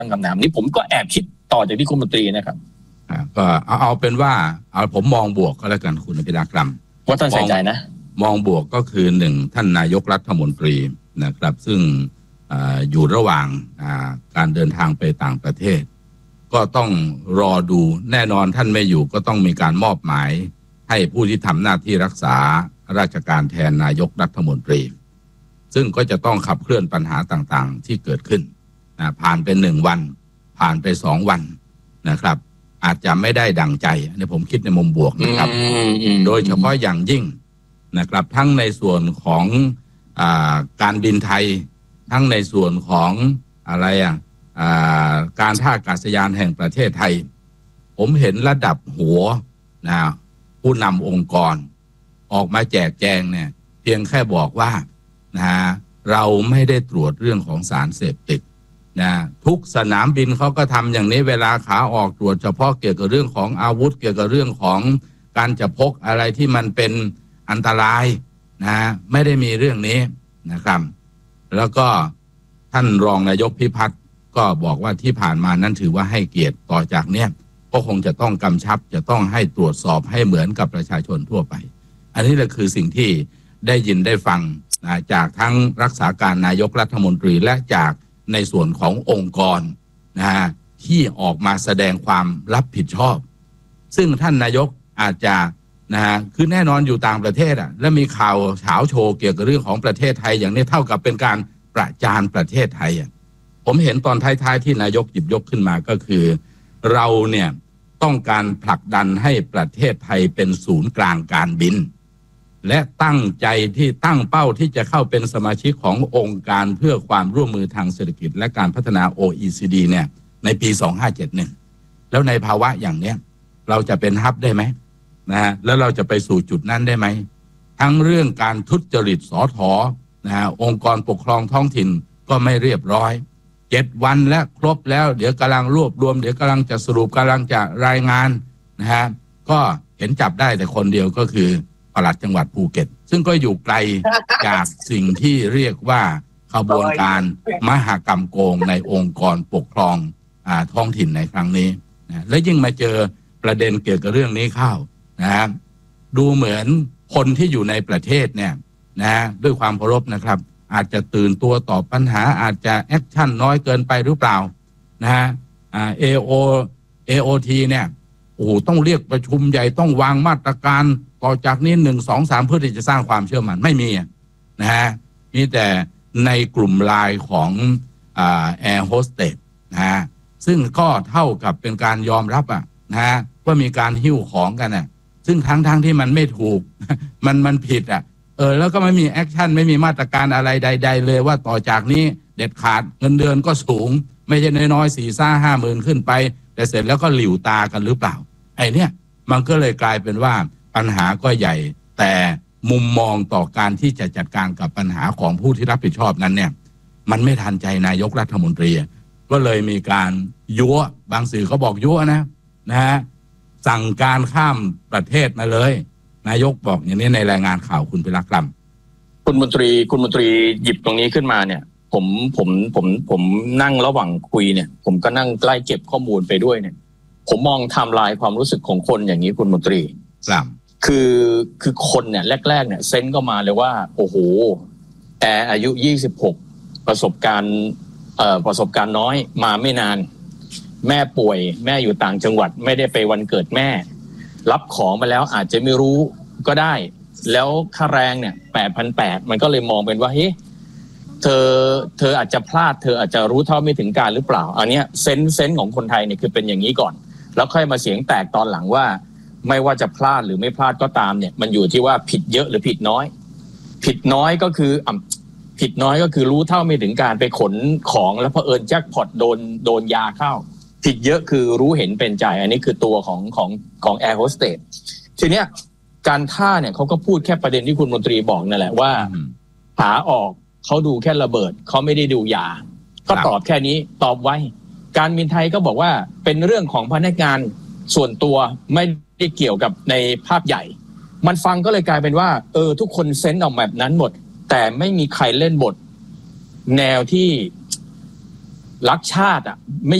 ตั้งคำถามนี้ผมก็แอบคิดต่อจากที่คุณมนตรีนะครับก็เอาเป็นว่าผมมองบวกก็แล้วกันคุณอภิรักษ์ว่าท่านใส่ใจนะมองบวกก็คือหนึ่งท่านนายกรัฐมนตรีนะครับซึ่งอยู่ระหว่างการเดินทางไปต่างประเทศก็ต้องรอดูแน่นอนท่านไม่อยู่ก็ต้องมีการมอบหมายให้ผู้ที่ทำหน้าที่รักษาราชการแทนนายกรัฐมนตรีซึ่งก็จะต้องขับเคลื่อนปัญหาต่างๆที่เกิดขึ้นผ่านเป็น1 วันผ่านไป2 วันนะครับอาจจะไม่ได้ดังใจอันนี้ผมคิดในมุมบวกนะครับโดยเฉพาะอย่างยิ่งนะครับทั้งในส่วนของการบินไทยทั้งในส่วนของการท่าอากาศยานแห่งประเทศไทยผมเห็นระดับหัวผู้นำองค์กรออกมาแจกแจงเนี่ยเพียงแค่บอกว่าเราไม่ได้ตรวจเรื่องของสารเสพติดทุกสนามบินเขาก็ทำอย่างนี้เวลาขาออกตรวจเฉพาะเกี่ยวกับเรื่องของอาวุธเกี่ยวกับเรื่องของการจะพกอะไรที่มันเป็นอันตรายไม่ได้มีเรื่องนี้นะครับแล้วก็ท่านรองนายกพิพัฒน์ก็บอกว่าที่ผ่านมานั้นถือว่าให้เกียรติต่อจากเนี้ยก็คงจะต้องกำชับจะต้องให้ตรวจสอบให้เหมือนกับประชาชนทั่วไปอันนี้แหละคือสิ่งที่ได้ยินได้ฟังจากทั้งรักษาการนายกรัฐมนตรีและจากในส่วนขององค์กรที่ออกมาแสดงความรับผิดชอบซึ่งท่านนายกอาจจะคือแน่นอนอยู่ต่างประเทศและมีข่าวเฉาโชว์เกี่ยวกับเรื่องของประเทศไทยอย่างนี้เท่ากับเป็นการประจานประเทศไทยผมเห็นตอนท้ายๆที่นายกหยิบยกขึ้นมาก็คือเราเนี่ยต้องการผลักดันให้ประเทศไทยเป็นศูนย์กลางการบินและตั้งใจที่ตั้งเป้าที่จะเข้าเป็นสมาชิกขององค์การเพื่อความร่วมมือทางเศรษฐกิจและการพัฒนา OECD เนี่ยในปี 2571แล้วในภาวะอย่างเนี้ยเราจะเป็นฮับได้ไหมแล้วเราจะไปสู่จุดนั้นได้ไหมทั้งเรื่องการทุจริตสถองค์กรปกครองท้องถิ่นก็ไม่เรียบร้อย7 วันและครบแล้วเดี๋ยวกำลังรวบรวมเดี๋ยวกำลังจะสรุปกำลังจะรายงานก็เห็นจับได้แต่คนเดียวก็คือปลัดจังหวัดภูเก็ตซึ่งก็อยู่ไกลจากสิ่งที่เรียกว่าขบวนการมหกรรมโกงในองค์กรปกครองท้องถิ่นในครั้งนี้และยิ่งมาเจอประเด็นเกี่ยวกับเรื่องนี้เข้าดูเหมือนคนที่อยู่ในประเทศเนี่ยด้วยความเคารพนะครับอาจจะตื่นตัวต่อปัญหาอาจจะแอคชั่นน้อยเกินไปหรือเปล่าAOT เนี่ยต้องเรียกประชุมใหญ่ต้องวางมาตรการต่อจากนี้1 2 3เพื่อที่จะสร้างความเชื่อมั่นไม่มีมีแต่ในกลุ่มไลน์ของแอร์โฮสเตสซึ่งก็เท่ากับเป็นการยอมรับว่ามีการหิ้วของกันซึ่งทั้งที่มันไม่ถูกมันผิดแล้วก็ไม่มีแอคชั่นไม่มีมาตรการอะไรใดๆเลยว่าต่อจากนี้เด็ดขาดเงินเดือนก็สูงไม่ใช่น้อยๆ4-5 หมื่นขึ้นไปแต่เสร็จแล้วก็หลิวตากันหรือเปล่าไอ้เนี่ยมันก็เลยกลายเป็นว่าปัญหาก็ใหญ่แต่มุมมองต่อการที่จะจัดการกับปัญหาของผู้ที่รับผิดชอบนั้นเนี่ยมันไม่ทันใจนายกรัฐมนตรีก็เลยมีการยั่วบางสื่อเขาบอกยั่วนะสั่งการข้ามประเทศมาเลยนายกบอกอย่างนี้ในรายงานข่าวคุณพิรักษ์คุณมนตรีหยิบตรงนี้ขึ้นมาเนี่ยผมนั่งระหว่างคุยเนี่ยผมก็นั่งใกล้เก็บข้อมูลไปด้วยเนี่ยผมมองไทม์ไลน์ความรู้สึกของคนอย่างนี้คุณมนตรีคือคนเนี่ยแรกๆเนี่ยเซนส์ก็มาเลยว่าโอ้โหแอร์อายุ26ประสบการณ์น้อยมาไม่นานแม่ป่วยแม่อยู่ต่างจังหวัดไม่ได้ไปวันเกิดแม่รับของมาแล้วอาจจะไม่รู้ก็ได้แล้วค่าแรงเนี่ย 8,800 มันก็เลยมองเป็นว่าเฮ้ยเธออาจจะพลาดเธออาจจะรู้เท่าไม่ถึงการหรือเปล่าอันเนี้ยเซนส์ของคนไทยเนี่ยคือเป็นอย่างนี้ก่อนแล้วค่อยมาเสียงแตกตอนหลังว่าไม่ว่าจะพลาดหรือไม่พลาดก็ตามเนี่ยมันอยู่ที่ว่าผิดเยอะหรือผิดน้อยผิดน้อยก็คือรู้เท่าไม่ถึงการไปขนของแล้วเผอิญแจ็คพอตโดนยาเข้าผิดเยอะคือรู้เห็นเป็นใจอันนี้คือตัวของแอร์โฮสเตสทีเนี้ยการท่าเนี่ยเขาก็พูดแค่ประเด็นที่คุณมนตรีบอกนั่นแหละว่าหาออกเขาดูแค่ระเบิดเขาไม่ได้ดูยาก็ตอบแค่นี้ตอบไว้การบินไทยก็บอกว่าเป็นเรื่องของพนักงานส่วนตัวไม่ได้เกี่ยวกับในภาพใหญ่มันฟังก็เลยกลายเป็นว่าทุกคนเซนส์ออกแบบนั้นหมดแต่ไม่มีใครเล่นบทแนวที่รักชาติอ่ะไม่